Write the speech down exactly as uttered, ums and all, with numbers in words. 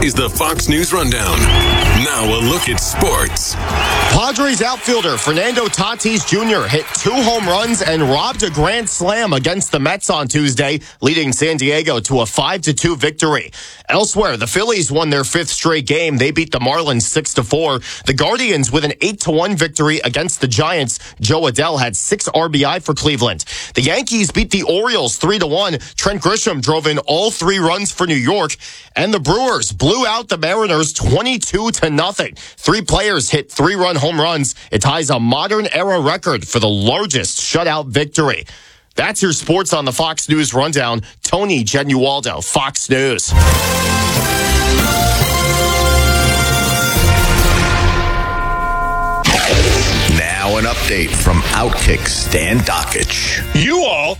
is the Fox News Rundown. Now a look at sports. Padres outfielder Fernando Tatis Junior hit two home runs and robbed a grand slam against the Mets on Tuesday, leading San Diego to a five to two victory. Elsewhere, the Phillies won their fifth straight game. They beat the Marlins six to four. The Guardians with an eight to one victory against the Giants. Joe Adell had six R B I for Cleveland. The Yankees beat the Orioles three to one. Trent Grisham drove in all three runs for New York. And the Brewers blew out the Mariners twenty-two to nothing. Three players hit three-run home runs. It ties a modern-era record for the largest shutout victory. That's your sports on the Fox News Rundown. Tony Genualdo, Fox News. Now an update from Outkick Stan Dockich. You all